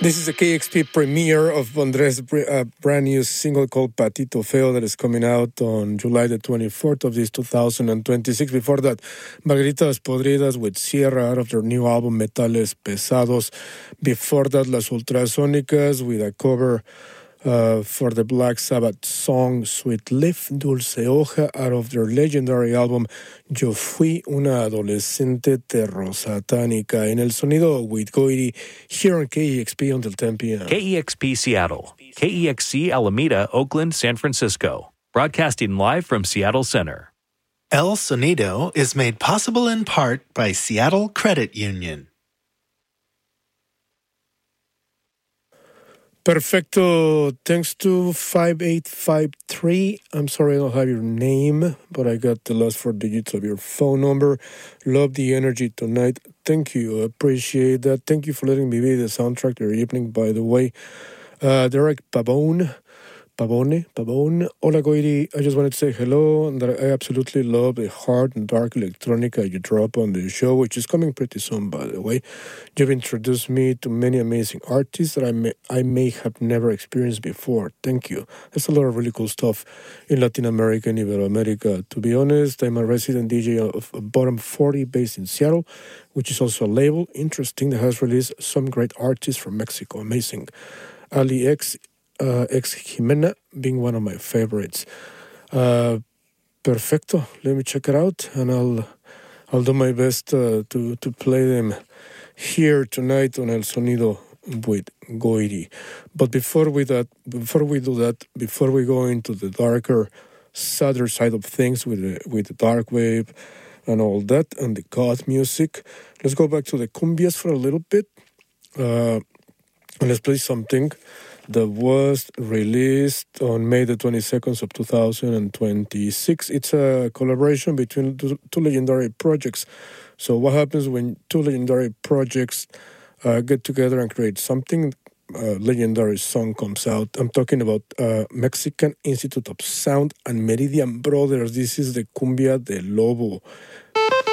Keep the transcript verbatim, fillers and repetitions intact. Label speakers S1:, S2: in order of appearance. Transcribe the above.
S1: This is a K X P premiere of Andres' uh, brand new single called Patito Feo that is coming out on July the twenty-fourth of this two thousand twenty-six. Before that, Margaritas Podridas with Sierra out of their new album Metales Pesados. Before that, Las Ultrasónicas with a cover uh, for the Black Sabbath song Sweet Leaf, Dulce Hoja out of their legendary album Yo Fui Una Adolescente Terrosatánica. En el sonido with Goiri here on K E X P until ten p.m.
S2: K E X P Seattle, K E X C Alameda, Oakland, San Francisco. Broadcasting live from Seattle Center.
S3: El Sonido is made possible in part by Seattle Credit Union.
S1: Perfecto. Thanks to five eight five three. I'm sorry I don't have your name, but I got the last four digits of your phone number. Love the energy tonight. Thank you. Appreciate that. Thank you for letting me be the soundtrack to your evening, by the way. Uh, Derek Pavone. Pavone, Pavone. Hola, Goiri. I just wanted to say hello and that I absolutely love the hard and dark electronica you drop on the show, which is coming pretty soon, by the way. You've introduced me to many amazing artists that I may, I may have never experienced before. Thank you. There's a lot of really cool stuff in Latin America and Iberoamerica. To be honest, I'm a resident D J of Bottom forty based in Seattle, which is also a label, interesting, that has released some great artists from Mexico. Amazing. Ali X, uh, X Jimena being one of my favorites. Uh, perfecto. Let me check it out, and I'll I'll do my best uh, to to play them here tonight on El Sonido with Goiri. But before we that, before we do that, before we go into the darker, sadder side of things with the, with the dark wave and all that, and the god music, let's go back to the cumbias for a little bit, uh, and let's play something that was released on May the twenty-second of two thousand twenty-six. It's a collaboration between two, two legendary projects. So what happens when two legendary projects uh, get together and create something? A legendary song comes out. I'm talking about uh, Mexican Institute of Sound and Meridian Brothers. This is the Cumbia de Lobo.